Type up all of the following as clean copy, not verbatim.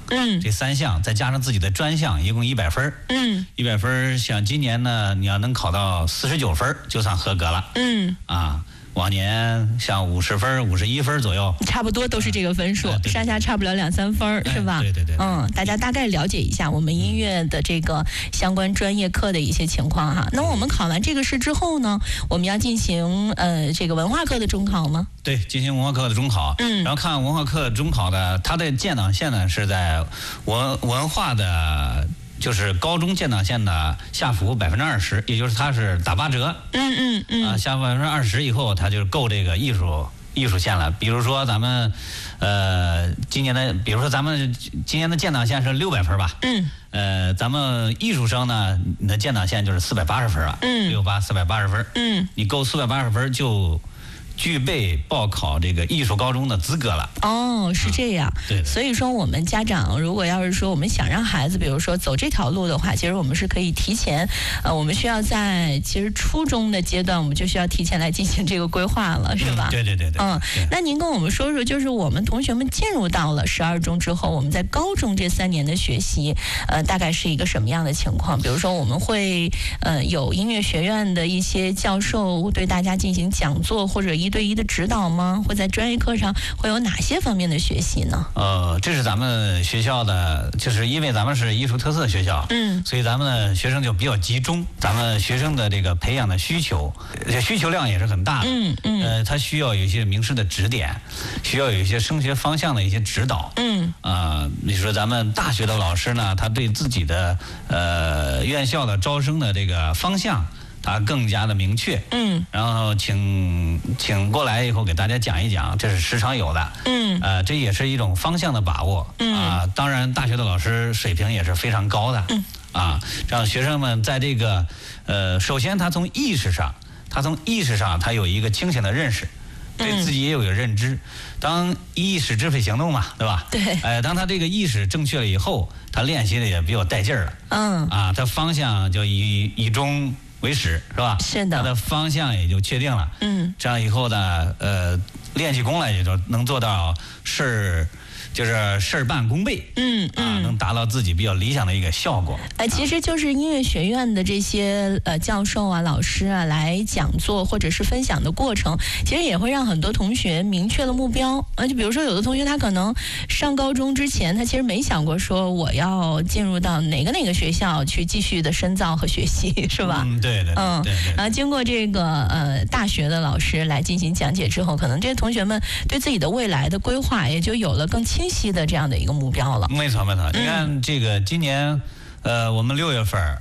这3项再加上自己的专项，一共100分。100分，像今年呢，你要能考到49分，就算合格了。往年像50分、51分左右， 差不多都是这个分数，上下差不了2-3分，是吧？ 对。 大家大概了解一下我们音乐的这个相关专业课的一些情况哈。那我们考完这个试之后呢，我们要进行这个文化课的中考吗？ 对，进行文化课的中考。然后看文化课中考的，它的建档线呢是在文化的。就是高中建档线的下浮20%，也就是它是打8折。下浮20%以后，它就够这个艺术线了。比如说咱们今年的建档线是600分吧。咱们艺术生呢，你的建档线就是480分了。480分。你够480分就具备报考这个艺术高中的资格了。 是这样。 对。 所以说我们家长如果要是说我们想让孩子比如说走这条路的话，其实我们是可以提前我们需要在其实初中的阶段我们就需要提前来进行这个规划了，是吧？ 对。 那您跟我们说说，就是我们同学们进入到了12中之后，我们在高中这3年的学习大概是一个什么样的情况？比如说我们会有音乐学院的一些教授对大家进行讲座或者1对1的指导吗？会在专业课上会有哪些方面的学习呢？ 这是咱们学校的，就是因为咱们是艺术特色学校，所以咱们的学生就比较集中。咱们学生的这个培养的需求量也是很大的。他需要有一些名师的指点，需要有一些升学方向的一些指导。你说咱们大学的老师呢，他对自己的院校的招生的这个方向。它更加的明确。然后请过来以后给大家讲一讲，这是时常有的。这也是一种方向的把握。当然大学的老师水平也是非常高的。让学生们在这个首先他从意识上他有一个清醒的认识，对自己也有一个认知。当意识支配行动嘛，对吧？ 对。 当他这个意识正确了以后，他练习的也比较带劲儿了。他方向就以终为始，是吧？ 是的。 它的方向也就确定了。这样以后呢，练起功来也就能做到事儿半功倍。能达到自己比较理想的一个效果。 其实就是音乐学院的这些教授啊、老师啊来讲座或者是分享的过程，其实也会让很多同学明确了目标。就比如说有的同学他可能上高中之前，他其实没想过说我要进入到哪个学校去继续的深造和学习，是吧？ 对。 然后经过这个大学的老师来进行讲解之后，可能这些同学们对自己的未来的规划也就有了更清晰的这样的一个目标了。 没错。你看这个今年我们6月份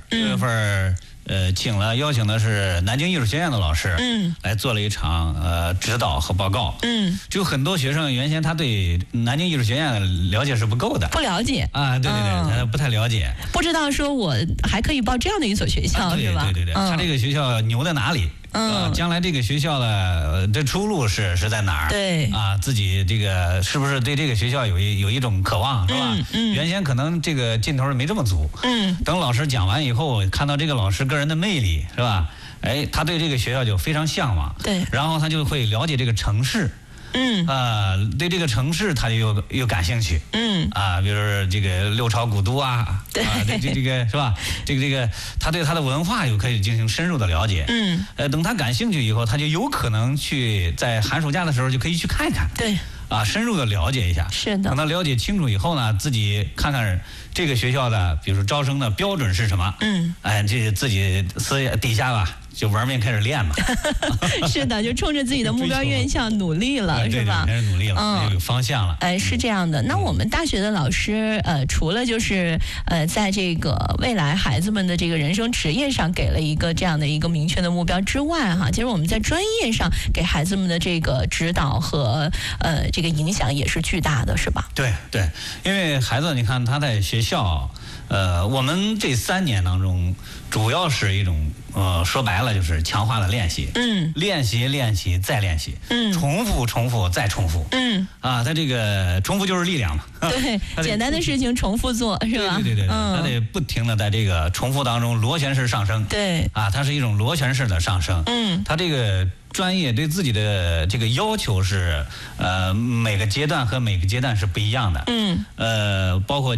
邀请的是南京艺术学院的老师来做了一场指导和报告。就很多学生原先他对南京艺术学院的了解是不够的， 不了解对，他不太了解， 不知道说我还可以报这样的一所学校，是吧？ 对，他这个学校牛在哪里？将来这个学校的这出路是在哪儿？ 对自己这个是不是对这个学校有一种渴望，是吧？原先可能这个劲头没这么足。等老师讲完以后，看到这个老师个人的魅力，是吧？他对这个学校就非常向往。 对， 然后他就会了解这个城市。对这个城市他又感兴趣。比如说这个六朝古都啊， 对， 这个是吧？这个他对他的文化又可以进行深入的了解。等他感兴趣以后，他就有可能去在寒暑假的时候就可以去看一看。 对。 深入的了解一下。 是的。 等他了解清楚以后呢，自己看看这个学校的，比如说招生的标准是什么。这自己底下吧。就玩命开始练嘛。 是的，就冲着自己的目标院校努力了，是吧？ 开始努力了，有方向了。 是这样的。那我们大学的老师，除了就是在这个未来孩子们的这个人生职业上给了一个这样的一个明确的目标之外，其实我们在专业上给孩子们的这个指导和这个影响也是巨大的，是吧？ 对，因为孩子，你看他在学校，我们这3年当中，主要是一种说白了就是强化的练习。练习再练习。重复再重复。他这个重复就是力量嘛。 对，简单的事情重复做，是吧？ 对，他得不停的在这个重复当中螺旋式上升。 对。 它是一种螺旋式的上升。他这个专业对自己的这个要求是每个阶段和每个阶段是不一样的。包括